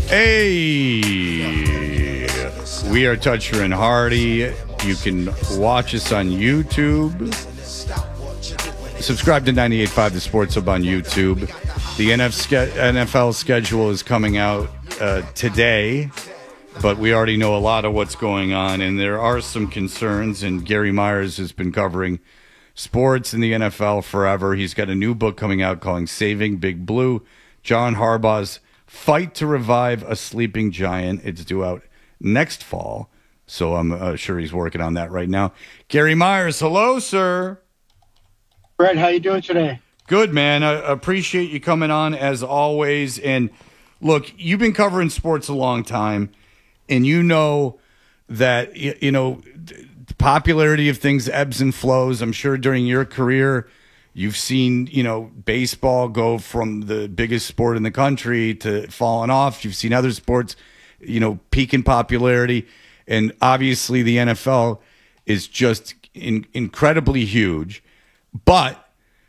Hey, we are Toucher and Hardy. You can watch us on YouTube. Subscribe to 98.5 The Sports Hub on YouTube. The NFL schedule is coming out today, but we already know a lot of what's going on, and there are some concerns, and Gary Myers has been covering sports in the NFL forever. He's got a new book coming out called Saving Big Blue, John Harbaugh's Fight to Revive a Sleeping Giant. It's due out next fall, so I'm sure he's working on that right now. Gary Myers, hello, sir. Brett, how you doing today? Good, man. I appreciate you coming on as always. And look, you've been covering sports a long time, and you know that, you know, the popularity of things ebbs and flows. I'm sure during your career, you've seen, you know, baseball go from the biggest sport in the country to falling off. You've seen other sports, you know, peak in popularity. And obviously the NFL is just incredibly huge. But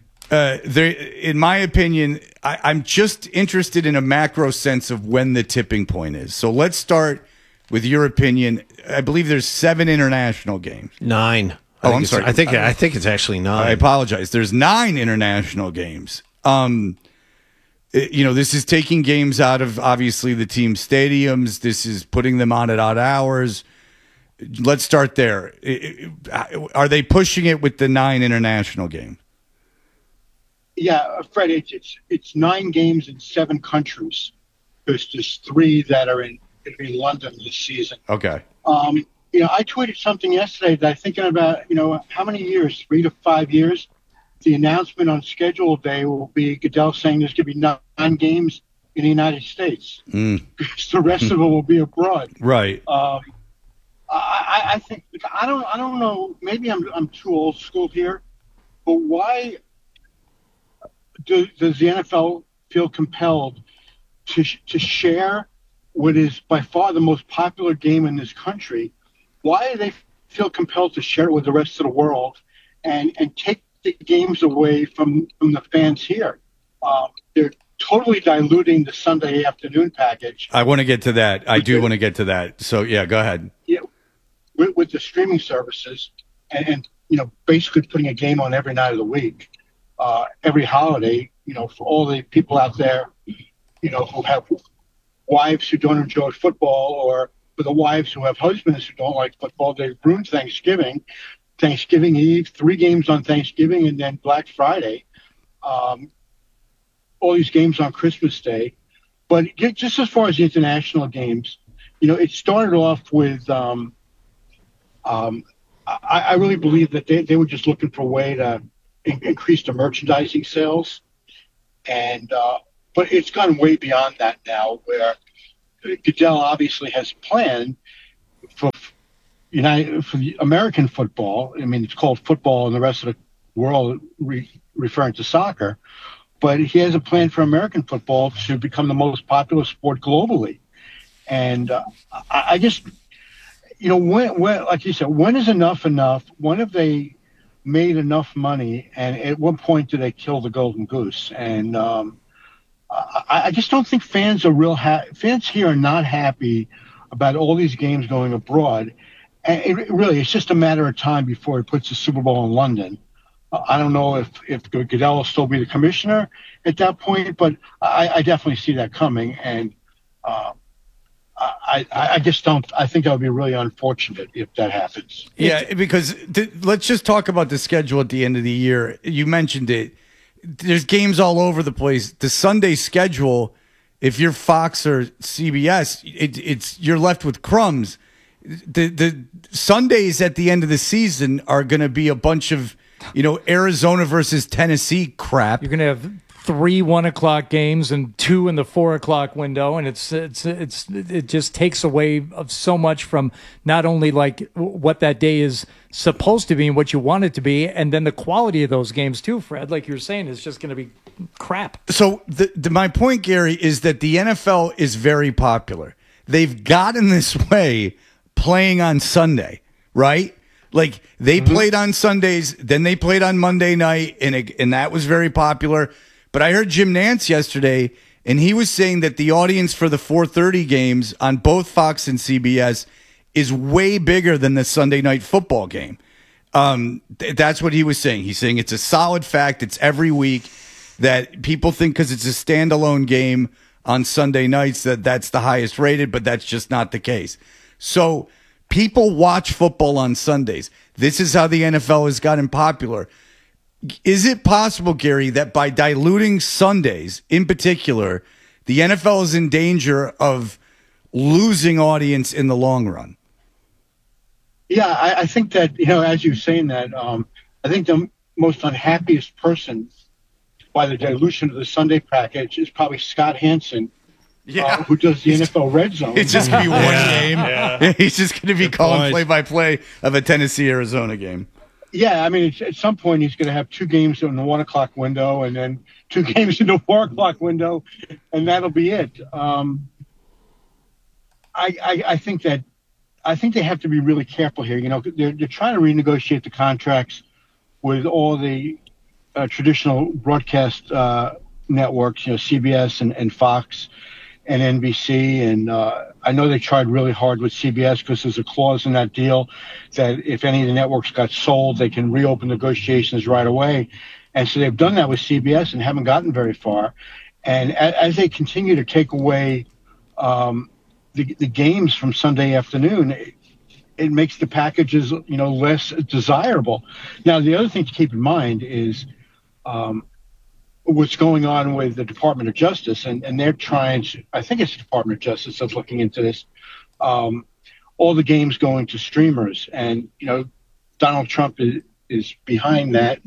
in my opinion, I'm just interested in a macro sense of when the tipping point is. So let's start with your opinion. I believe there's 7 international games. 9. I'm sorry. I think it's actually 9. I apologize. There's 9 international games. You know, this is taking games out of obviously the team stadiums. This is putting them on at odd hours. Let's start there. Are they pushing it with the 9 international games? Yeah, Fred, it's 9 games in 7 countries. There's 3 that are in London this season. Okay. You know, I tweeted something yesterday that I'm thinking about, you know, how many years, 3 to 5 years, the announcement on schedule day will be Goodell saying there's going to be 9 games in the United States. Because the rest of it will be abroad. Right. I think I don't know. Maybe I'm too old school here, but why does the NFL feel compelled to share what is by far the most popular game in this country? Why do they feel compelled to share it with the rest of the world and take the games away from the fans here? They're totally diluting the Sunday afternoon package. I want to get to that. I do want to get to that. So yeah, go ahead. Yeah. With the streaming services and you know, basically putting a game on every night of the week, every holiday, you know, for all the people out there, you know, who have wives who don't enjoy football, or for the wives who have husbands who don't like football, they ruined Thanksgiving Eve, 3 games on Thanksgiving, and then Black Friday, all these games on Christmas Day. But just as far as the international games, you know, it started off with, I really believe that they were just looking for a way to increase the merchandising sales. And but it's gone way beyond that now, where Goodell obviously has planned for the American football. I mean, it's called football in the rest of the world, referring to soccer. But he has a plan for American football to become the most popular sport globally. And I just, you know, when, like you said, when is enough enough? When have they made enough money? And at what point do they kill the golden goose? And I just don't think fans are fans here are not happy about all these games going abroad. And it's just a matter of time before he puts the Super Bowl in London. I don't know if Goodell will still be the commissioner at that point, but I definitely see that coming. And I just don't. I think that would be really unfortunate if that happens. Yeah, because let's just talk about the schedule at the end of the year. You mentioned it. There's games all over the place. The Sunday schedule, if you're Fox or CBS, it's you're left with crumbs. The Sundays at the end of the season are going to be a bunch of, you know, Arizona versus Tennessee crap. You're going to have 3 1:00 games and 2 in the 4 o'clock window, and it just takes away of so much from not only like what that day is supposed to be and what you want it to be, and then the quality of those games too. Fred, like you're saying, is just going to be crap. So my point, Gary, is that the NFL is very popular. They've gotten this way playing on Sunday, right? Like they played on Sundays, then they played on Monday night, and that was very popular. But I heard Jim Nantz yesterday, and he was saying that the audience for the 4:30 games on both Fox and CBS is way bigger than the Sunday night football game. That's what he was saying. He's saying it's a solid fact. It's every week that people think because it's a standalone game on Sunday nights that's the highest rated, but that's just not the case. So people watch football on Sundays. This is how the NFL has gotten popular. Is it possible, Gary, that by diluting Sundays in particular, the NFL is in danger of losing audience in the long run? Yeah, I think that, as you're saying that, I think the most unhappiest person by the dilution of the Sunday package is probably Scott Hansen, who does the NFL Red Zone. It's just going to be one game. Yeah. He's just going to be calling play-by-play of a Tennessee-Arizona game. Yeah, I mean, at some point he's going to have 2 games in the 1 o'clock window and then 2 games in the 4 o'clock window, and that'll be it. I think they have to be really careful here. They're trying to renegotiate the contracts with all the traditional broadcast networks, CBS and Fox and NBC. And I know they tried really hard with CBS because there's a clause in that deal that if any of the networks got sold, they can reopen negotiations right away. And so they've done that with CBS and haven't gotten very far. And as they continue to take away the games from Sunday afternoon, it makes the packages, less desirable. Now, the other thing to keep in mind is what's going on with the Department of Justice, and they're trying to, I think it's the Department of Justice that's looking into this, all the games going to streamers. And, Donald Trump is behind that,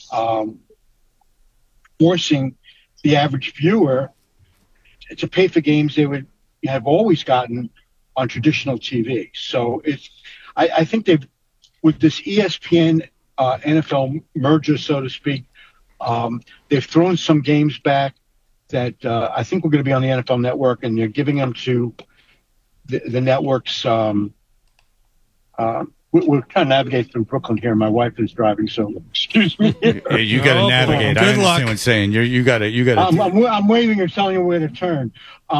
forcing the average viewer to pay for games they would have always gotten on traditional TV. So I think with this ESPN NFL merger, so to speak, they've thrown some games back that I think were going to be on the NFL Network, and they're giving them to the networks. We're trying to navigate through Brooklyn here. My wife is driving, so excuse me. Hey, you got to navigate. Good I luck. understand what I'm saying. You got to. I'm waving or telling you where to turn.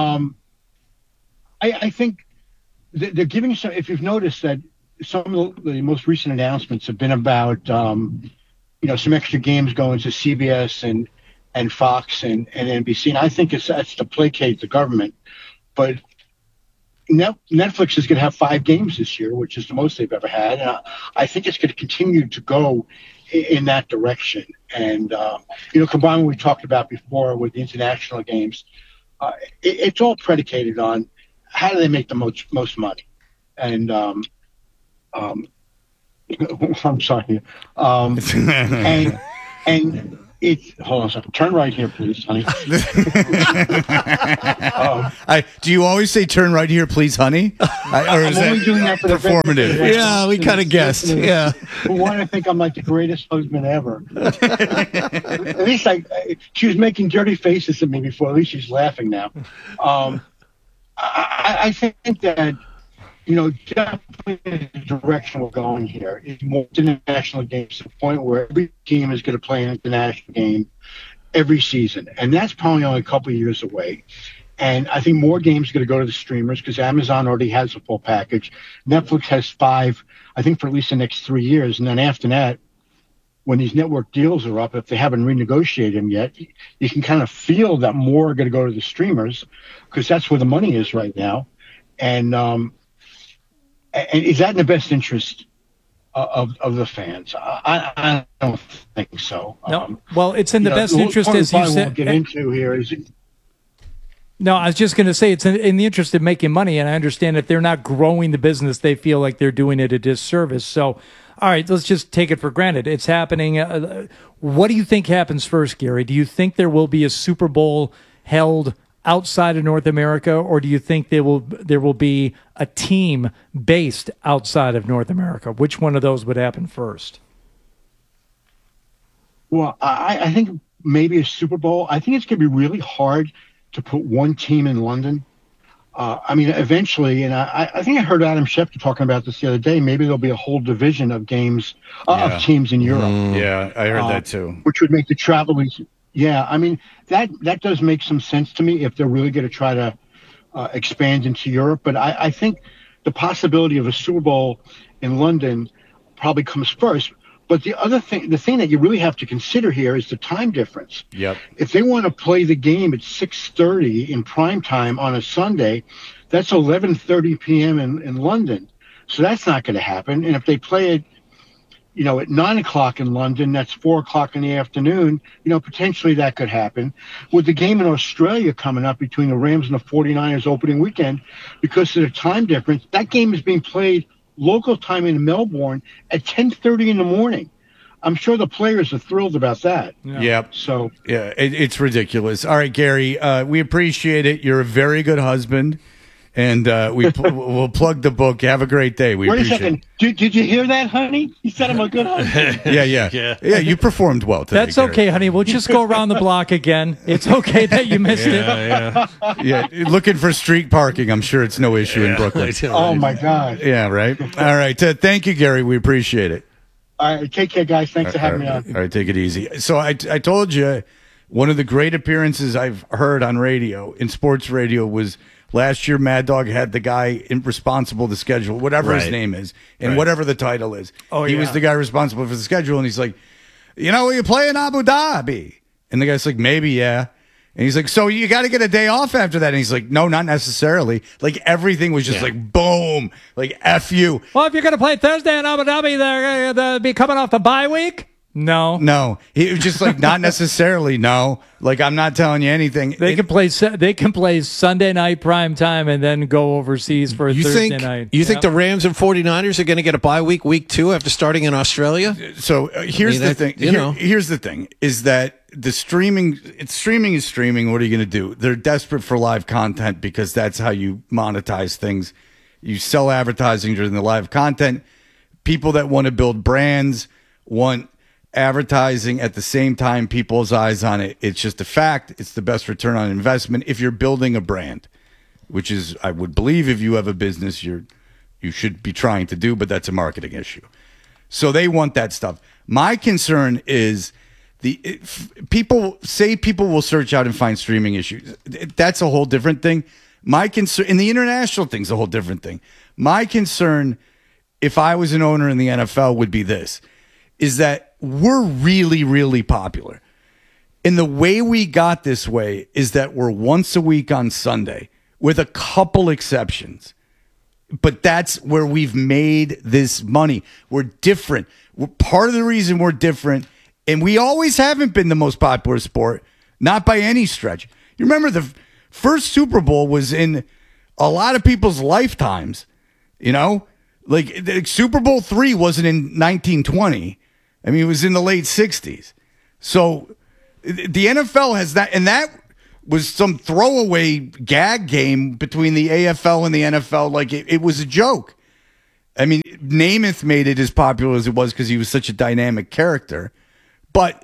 I think they're giving some. If you've noticed that some of the most recent announcements have been about, some extra games going to CBS and Fox and NBC, and I think that's to placate the government. But Netflix is going to have 5 games this year, which is the most they've ever had, and I think it's going to continue to go in that direction. And combined with what we talked about before with the international games, it's all predicated on how do they make the most money. And I'm sorry. And it's, hold on a second. Turn right here, please, honey. Do you always say "turn right here, please, honey"? Or is I'm only doing that for the performative? Yeah, we kind of guessed. Yeah. Why do I think I'm like the greatest husband ever? At least she was making dirty faces at me before. At least she's laughing now. I think that, definitely the direction we're going here is more international games to the point where every team is going to play an international game every season. And that's probably only a couple of years away. And I think more games are going to go to the streamers because Amazon already has a full package. Netflix has 5, I think, for at least the next 3 years. And then after that, when these network deals are up, if they haven't renegotiated them yet, you can kind of feel that more are going to go to the streamers because that's where the money is right now. And is that in the best interest of the fans? I don't think so. No. Well, it's in the best interest, as you said. Get into here is. No, I was just going to say it's in the interest of making money, and I understand if they're not growing the business, they feel like they're doing it a disservice. So, all right, let's just take it for granted. It's happening. What do you think happens first, Gary? Do you think there will be a Super Bowl held outside of North America, or do you think there will be a team based outside of North America? Which one of those would happen first? Well, I think maybe a Super Bowl. I think it's going to be really hard to put one team in London. Eventually, and I think I heard Adam Schefter talking about this the other day, maybe there'll be a whole division of games, of teams in Europe. Yeah, I heard that too. Which would make the travel easy. Yeah, I mean that does make some sense to me if they're really going to try to expand into Europe. But I think the possibility of a Super Bowl in London probably comes first. But the thing that you really have to consider here is the time difference. Yep. If they want to play the game at 6:30 in prime time on a Sunday, that's 11:30 p.m. in London. So that's not going to happen. And if they play it, at 9 o'clock in London, that's 4 o'clock in the afternoon. Potentially that could happen. With the game in Australia coming up between the Rams and the 49ers opening weekend, because of the time difference, that game is being played local time in Melbourne at 10:30 in the morning. I'm sure the players are thrilled about that. Yeah. Yep. So yeah, it's ridiculous. All right, Gary, we appreciate it. You're a very good husband. And we'll plug the book. Have a great day. We Wait a appreciate second. it. Did you hear that, honey? He said I'm a good husband. Yeah. You performed well today. That's okay, honey. We'll just go around the block again. It's okay that you missed it. Yeah. Looking for street parking. I'm sure it's no issue in Brooklyn. Oh my God. Yeah. Right. All right. Thank you, Gary. We appreciate it. All right. Take care, guys. Thanks for having me on. All right. Take it easy. So I told you one of the great appearances I've heard on radio, in sports radio, was last year. Mad Dog had the guy responsible to schedule whatever his name is and whatever the title is. He was the guy responsible for the schedule, and he's like, will you play in Abu Dhabi? And the guy's like, maybe, yeah. And he's like, so you got to get a day off after that? And he's like, no, not necessarily. Like everything was just like boom, like F you. Well, if you're going to play Thursday in Abu Dhabi, they'll be coming off the bye week. No. He was just like, not necessarily. No, like I'm not telling you anything. They can play Sunday night prime time and then go overseas for a Thursday night. You think the Rams and 49ers are going to get a bye week 2 after starting in Australia? So here's the thing. Here's the thing is that the streaming is streaming. What are you going to do? They're desperate for live content because that's how you monetize things. You sell advertising during the live content. People that want to build brands want advertising at the same time, people's eyes on it. It's just a fact. It's the best return on investment if you're building a brand, which is, I would believe, if you have a business, you should be trying to do, but that's a marketing issue. So they want that stuff. My concern is people will search out and find streaming issues. That's a whole different thing. My concern, and the international thing's a whole different thing. My concern, if I was an owner in the NFL, would be this, is that we're really, really popular. And the way we got this way is that we're once a week on Sunday, with a couple exceptions. But that's where we've made this money. We're different. Part of the reason we're different, and we always haven't been the most popular sport, not by any stretch. You remember the first Super Bowl was in a lot of people's lifetimes, Like the Super Bowl III wasn't in 1920. I mean, it was in the late 60s. So the NFL has that, and that was some throwaway gag game between the AFL and the NFL. Like it was a joke. I mean, Namath made it as popular as it was because he was such a dynamic character. But,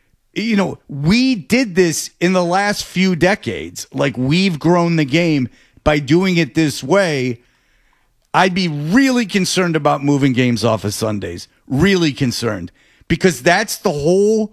we did this in the last few decades. Like we've grown the game by doing it this way. I'd be really concerned about moving games off of Sundays. Really concerned. Because that's the whole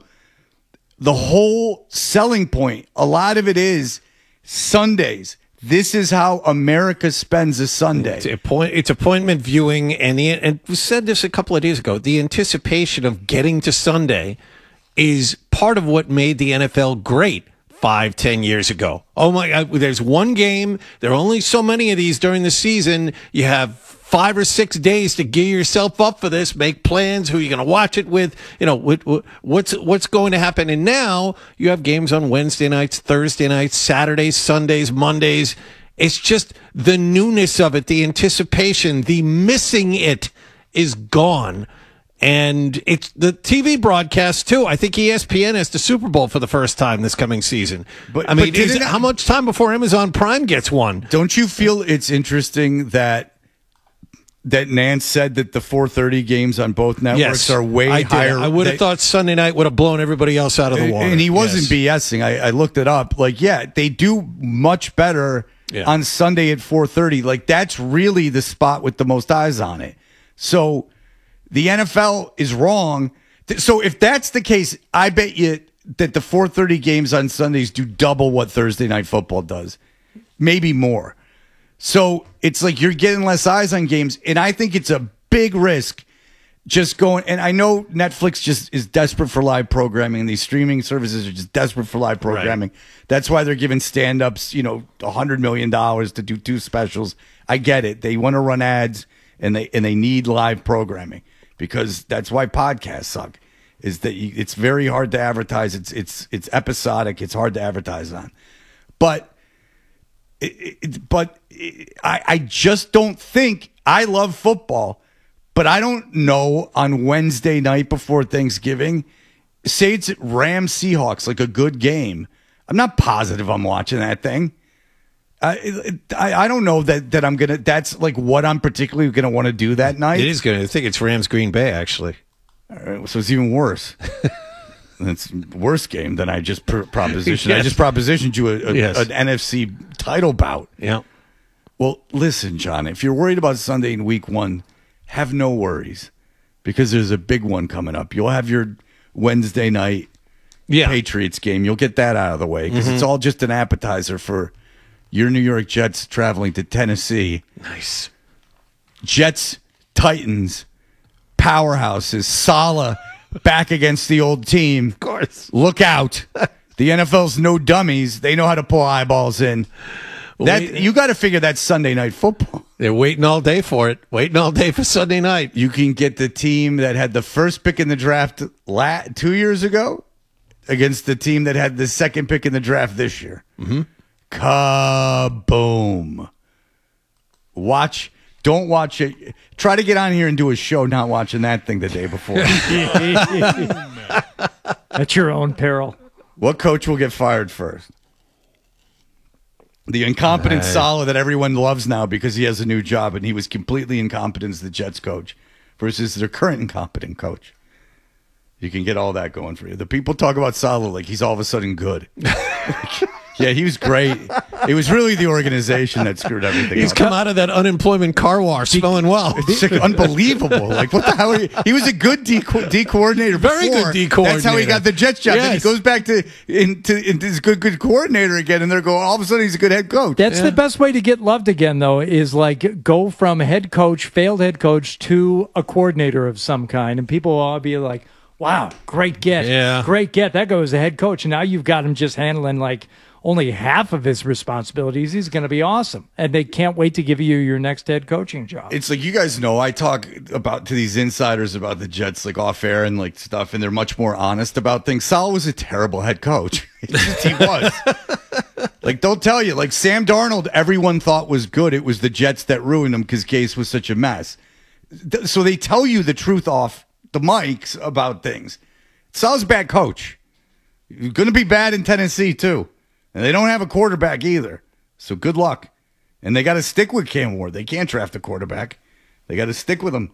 selling point. A lot of it is Sundays. This is how America spends a Sunday. It's appointment viewing, and we said this a couple of days ago. The anticipation of getting to Sunday is part of what made the NFL great 5-10 years ago. Oh my God, there's one game. There are only so many of these during the season. You have 5 or 6 days to gear yourself up for this, make plans, who you're going to watch it with, what's going to happen. And now you have games on Wednesday nights, Thursday nights, Saturdays, Sundays, Mondays. It's just the newness of it, the anticipation, the missing it is gone. And it's the TV broadcast too. I think ESPN has the Super Bowl for the first time this coming season. But I mean, how much time before Amazon Prime gets one? Don't you feel it's interesting that Nance said that the 4:30 games on both networks are way higher? I would have thought Sunday night would have blown everybody else out of the water. And he wasn't BSing. I looked it up. Like, they do much better on Sunday at 4:30. Like, that's really the spot with the most eyes on it. So the NFL is wrong. So if that's the case, I bet you that the 4:30 games on Sundays do double what Thursday Night Football does, maybe more. So it's like you're getting less eyes on games, and I think it's a big risk just going. And I know Netflix just is desperate for live programming, and these streaming services are just desperate for live programming. Right. That's why they're giving stand-ups, $100 million to do 2 specials. I get it. They want to run ads, and they need live programming because that's why podcasts suck. Is that it's very hard to advertise. It's episodic. It's hard to advertise on, but I just don't think. I love football, but I don't know on Wednesday night before Thanksgiving. Say it's Rams Seahawks, like a good game. I'm not positive I'm watching that thing. I don't know that I'm gonna. That's like what I'm particularly gonna want to do that night. It is good. I think it's Rams Green Bay actually. All right, so it's even worse. It's a worse game than I just propositioned. Yes. I just propositioned you an NFC title bout. Yeah. Well, listen, John, if you're worried about Sunday in week 1, have no worries because there's a big one coming up. You'll have your Wednesday night Patriots game. You'll get that out of the way because it's all just an appetizer for your New York Jets traveling to Tennessee. Nice. Jets, Titans, powerhouses, Saleh back against the old team. Of course. Look out. The NFL's no dummies. They know how to pull eyeballs in. You got to figure that's Sunday Night Football. They're waiting all day for it. Waiting all day for Sunday night. You can get the team that had the first pick in the draft 2 years ago against the team that had the second pick in the draft this year. Mm-hmm. Kaboom. Don't watch it. Try to get on here and do a show not watching that thing the day before. At your own peril. What coach will get fired first? The incompetent Saleh that everyone loves now because he has a new job and he was completely incompetent as the Jets coach versus their current incompetent coach. You can get all that going for you. The people talk about Saleh like he's all of a sudden good. Yeah, he was great. It was really the organization that screwed everything He's up. come out of that unemployment car wash smelling well. It's like unbelievable. Like, what the hell? He was a good D coordinator before. Very good D coordinator. That's how he got the Jets job. Yes. And he goes back to his good coordinator again, and they're going, all of a sudden he's a good head coach. That's the best way to get loved again, though, is like go from head coach, failed head coach, to a coordinator of some kind. And people will all be like, wow, great get. Yeah. Great get. That guy was a head coach. And now you've got him just handling like only half of his responsibilities. He's going to be awesome. And they can't wait to give you your next head coaching job. It's like, you guys know, I talk to these insiders about the Jets, like off air and like stuff, and they're much more honest about things. Saleh was a terrible head coach. He was. Like, they'll tell you, like Sam Darnold, everyone thought was good. It was the Jets that ruined him because Gase was such a mess. So they tell you the truth off the mics about things. Saleh's a bad coach. He's going to be bad in Tennessee, too. And they don't have a quarterback either. So good luck. And they got to stick with Cam Ward. They can't draft a quarterback. They got to stick with him.